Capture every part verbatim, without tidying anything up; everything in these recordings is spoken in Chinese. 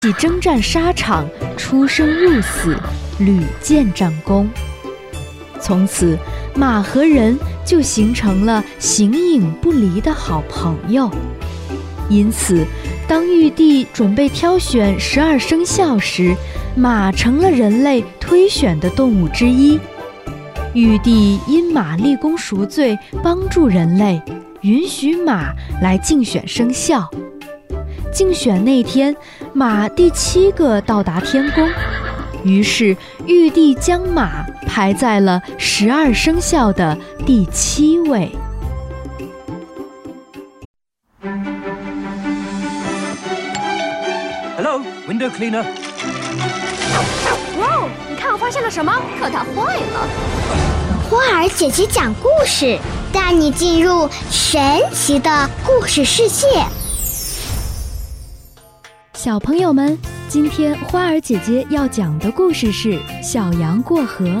既征战沙场，出生入死，屡建战功。从此，马和人就形成了形影不离的好朋友。因此，当玉帝准备挑选十二生肖时，马成了人类推选的动物之一。玉帝因马立功赎罪，帮助人类，允许马来竞选生肖。竞选那天，马第七个到达天宫，于是玉帝将马排在了十二生肖的第七位。 Hello, window cleaner. 哇，你看我发现了什么？可它坏了。 花儿姐姐讲故事，带你进入神奇的故事世界。 小朋友们，今天花儿姐姐要讲的故事是小羊过河。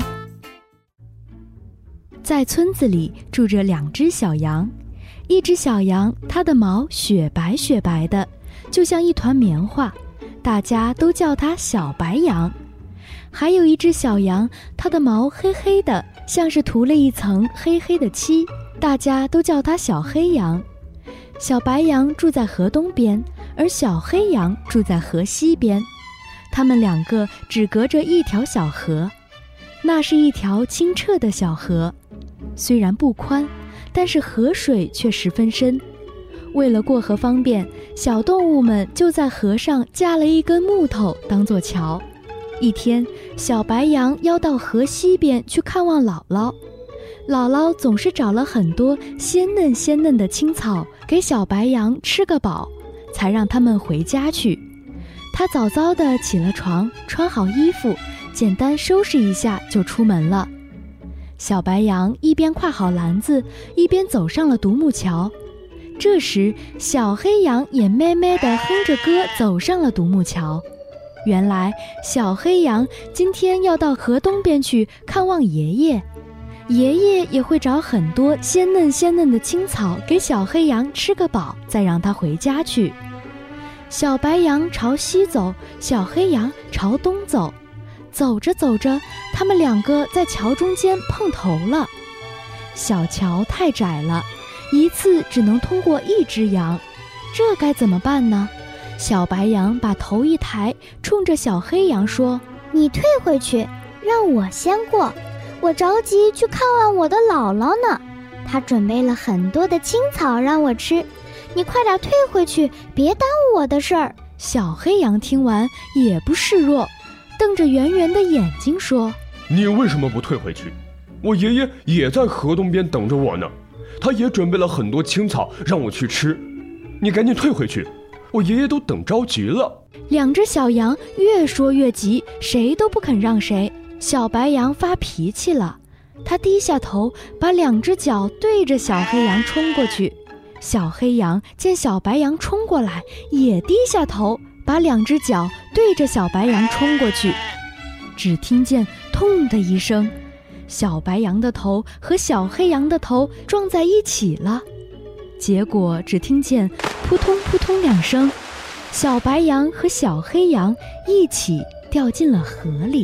在村子里住着两只小羊，一只小羊，它的毛雪白雪白的，就像一团棉花，大家都叫它小白羊。还有一只小羊，它的毛黑黑的，像是涂了一层黑黑的漆，大家都叫它小黑羊。小白羊住在河东边，而小黑羊住在河西边，它们两个只隔着一条小河，那是一条清澈的小河，虽然不宽，但是河水却十分深。为了过河方便，小动物们就在河上架了一根木头当作桥。一天，小白羊要到河西边去看望姥姥，姥姥总是找了很多鲜嫩鲜嫩的青草给小白羊吃个饱，才让他们回家去。他早早地起了床，穿好衣服，简单收拾一下就出门了。小白羊一边挎好篮子，一边走上了独木桥。这时，小黑羊也咩咩地哼着歌走上了独木桥。原来，小黑羊今天要到河东边去看望爷爷，爷爷也会找很多鲜嫩鲜嫩的青草给小黑羊吃个饱，再让它回家去。小白羊朝西走，小黑羊朝东走，走着走着，他们两个在桥中间碰头了。小桥太窄了，一次只能通过一只羊，这该怎么办呢？小白羊把头一抬，冲着小黑羊说：“ 你退回去，让我先过，我着急去看望我的姥姥呢，她准备了很多的青草让我吃，你快点退回去，别耽误我的事儿。” 小黑羊听完也不示弱，瞪着圆圆的眼睛说：“ 你为什么不退回去？我爷爷也在河东边等着我呢，他也准备了很多青草让我去吃，你赶紧退回去，我爷爷都等着急了。” 两只小羊越说越急，谁都不肯让谁。小白羊发脾气了，他低下头，把两只脚对着小黑羊冲过去。小黑羊见小白羊冲过来，也低下头，把两只脚对着小白羊冲过去。只听见痛的一声，小白羊的头和小黑羊的头撞在一起了，结果只听见扑通扑通两声，小白羊和小黑羊一起掉进了河里。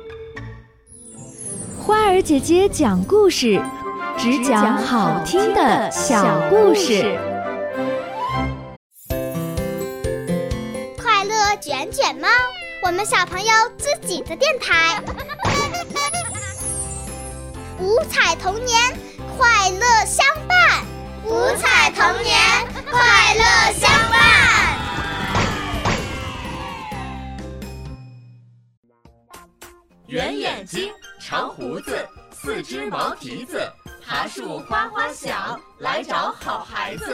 花儿姐姐讲故事，只讲好听的小故事。 快乐卷卷猫，我们小朋友自己的电台。五彩童年，快乐相伴。五彩童年，快乐相伴。 圆眼睛，长胡子，四只毛蹄子，爬树花花小，来找好孩子。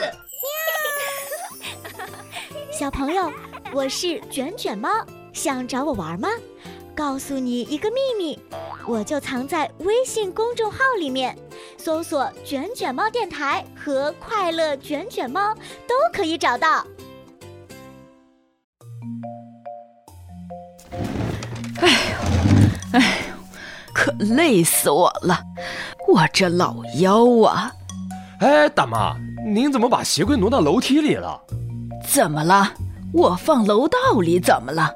小朋友，我是卷卷猫，想找我玩吗？告诉你一个秘密，我就藏在微信公众号里面，搜索卷卷猫电台和快乐卷卷猫都可以找到。 哎呦哎呦，可累死我了，我这老腰啊！ 哎，大妈，您怎么把鞋柜挪到楼梯里了？ 怎么了？ 我放楼道里怎么了？